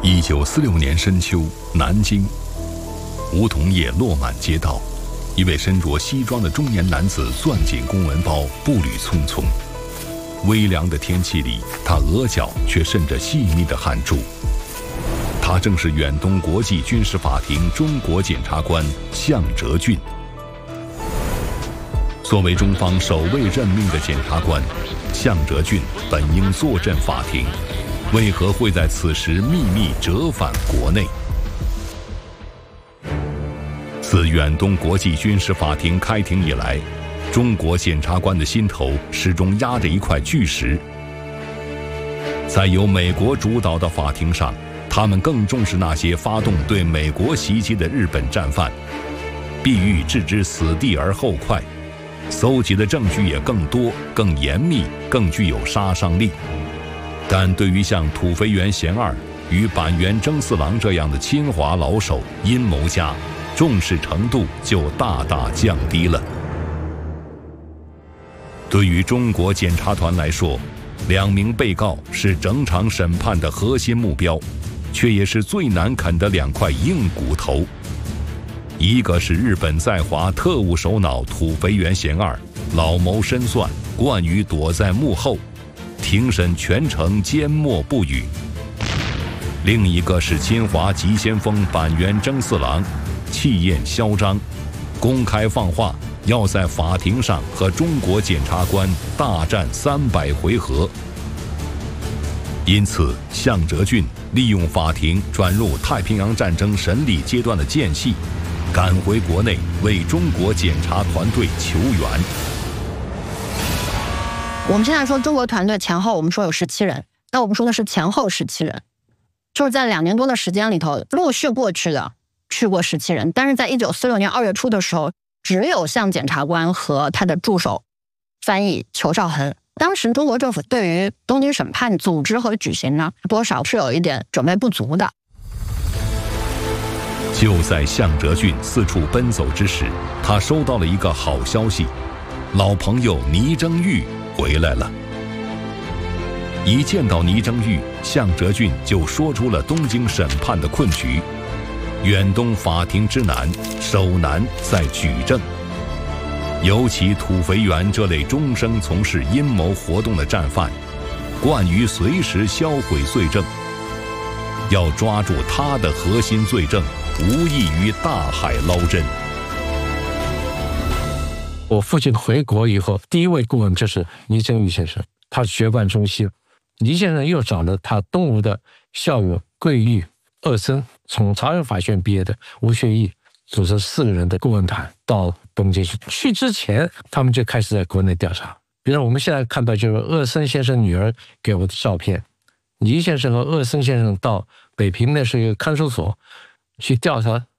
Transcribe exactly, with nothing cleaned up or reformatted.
一九四六年深秋，南京，梧桐叶落满街道，一位身着西装的中年男子攥紧公文包，步履匆匆。微凉的天气里，他额角却渗着细密的汗珠。他正是远东国际军事法庭中国检察官向哲俊。作为中方首位任命的检察官，向哲俊本应坐镇法庭，为何会在此时秘密折返国内？自远东国际军事法庭开庭以来，中国检察官的心头始终压着一块巨石。在由美国主导的法庭上，他们更重视那些发动对美国袭击的日本战犯，必欲置之死地而后快，搜集的证据也更多、更严密、更具有杀伤力。但对于像土肥原贤二与板垣征四郎这样的侵华老手、阴谋家，重视程度就大大降低了。对于中国检察团来说，两名被告是整场审判的核心目标，却也是最难啃的两块硬骨头。一个是日本在华特务首脑土肥原贤二，老谋深算，惯于躲在幕后，庭审全程缄默不语；另一个是侵华急先锋板垣征四郎，气焰嚣张，公开放话要在法庭上和中国检察官大战三百回合。因此，向哲俊利用法庭转入太平洋战争审理阶段的间隙，赶回国内为中国检察团队求援。 我们现在说中国团队前后，我们说有十七人，那我们说的是前后十七人，就是在两年多的时间里头，陆续过去的去过十七人，但是在一九四六年二月初的时候，只有向检察官和他的助手翻译裘绍恒。当时中国政府对于东京审判组织和举行呢，多少是有一点准备不足的。 就在向哲俊四处奔走之时，他收到了一个好消息，老朋友倪征玉回来了。一见到倪征玉，向哲俊就说出了东京审判的困局：远东法庭之难，首难在举证。尤其土肥原这类终生从事阴谋活动的战犯，惯于随时销毁罪证，要抓住他的核心罪证，无异于大海捞针。 我父亲回国以后，第一位顾问就是倪征玉先生，他学贯中西。倪先生又找了他东吴的校友桂玉、二森，从朝阳法学院毕业的吴学义，组成四个人的顾问团到东京去。去之前，他们就开始在国内调查。比如我们现在看到，就是二森先生女儿给我的照片，倪先生和二森先生到北平那时候有看守所去调查